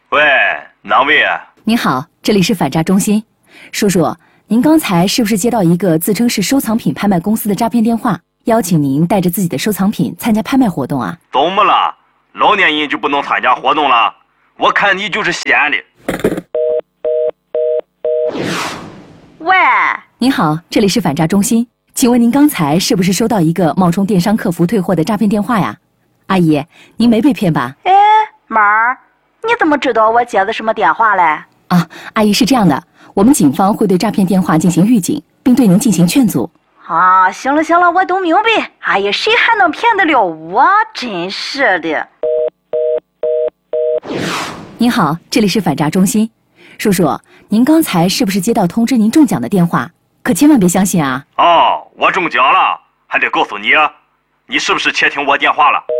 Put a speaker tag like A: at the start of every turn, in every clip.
A: 喂，哪位啊？
B: 您好，这里是反诈中心。叔叔，您刚才是不是接到一个自称是收藏品拍卖公司的诈骗电话，邀请您带着自己的收藏品参加拍卖活动啊？
A: 怎么了？老年人就不能参加活动了？我看你就是闲的。
C: 喂，
B: 您好，这里是反诈中心，请问您刚才是不是收到一个冒充电商客服退货的诈骗电话呀？阿姨，您没被骗吧？
C: 哎，妹儿，你怎么知道我接的什么电话嘞？
B: 啊，阿姨是这样的，我们警方会对诈骗电话进行预警，并对您进行劝阻。
C: 啊，行了行了，我都明白。哎呀，谁还能骗得了我？真是的。
B: 您好，这里是反诈中心。叔叔，您刚才是不是接到通知您中奖的电话？可千万别相信啊！
A: 哦，我中奖了，还得告诉你啊，你是不是窃听我电话了？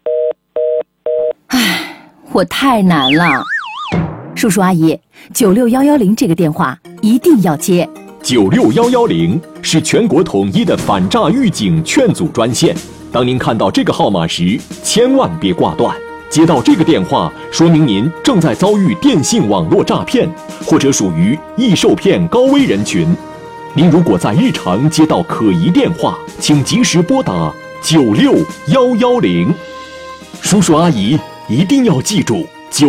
B: 唉，我太难了。叔叔阿姨，96110这个电话一定要接。
D: 96110是全国统一的反诈预警劝阻专线。当您看到这个号码时，千万别挂断。接到这个电话，说明您正在遭遇电信网络诈骗，或者属于易受骗高危人群。您如果在日常接到可疑电话，请及时拨打96110。叔叔阿姨一定要记住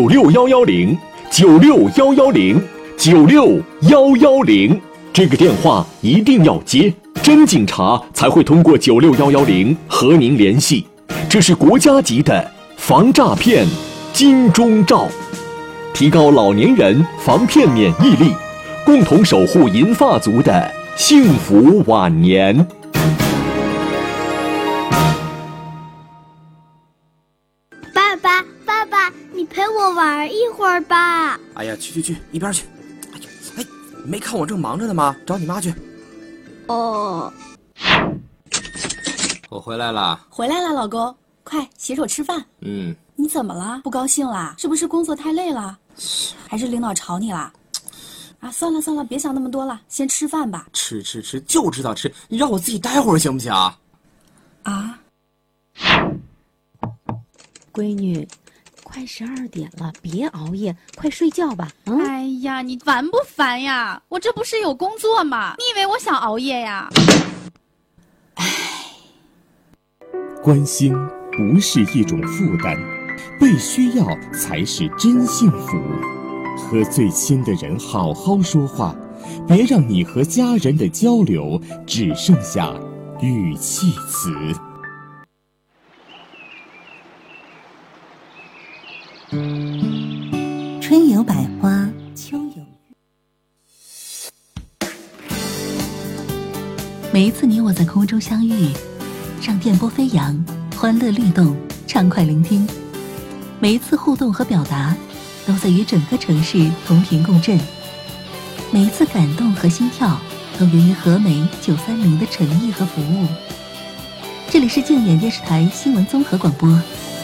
D: 96110，96110，96110，这个电话一定要接，真警察才会通过96110和您联系。这是国家级的防诈骗金钟罩，提高老年人防骗免疫力，共同守护银发族的幸福晚年。
E: 爸爸，你陪我玩一会儿吧。
F: 哎呀，去，一边去。哎，没看我正忙着呢吗？找你妈去。
E: 哦，
F: 我回来了。
G: 回来了，老公，快洗手吃饭。你怎么了？不高兴啦？是不是工作太累了？还是领导吵你啦？啊，算了，别想那么多了，先吃饭吧。
F: 吃，就知道吃，你让我自己待会儿行不行啊？
G: 啊，
H: 闺女，快12点了，别熬夜，快睡觉吧。
I: 哎呀，你烦不烦呀？我这不是有工作吗？你以为我想熬夜呀？
J: 关心不是一种负担，被需要才是真幸福。和最亲的人好好说话，别让你和家人的交流只剩下语气词。
K: 春有百花，秋有
L: 每一次你我在空中相遇，让电波飞扬，欢乐律动，畅快聆听。每一次互动和表达，都在与整个城市同频共振。每一次感动和心跳，都源于和美930的诚意和服务。这里是静远电视台新闻综合广播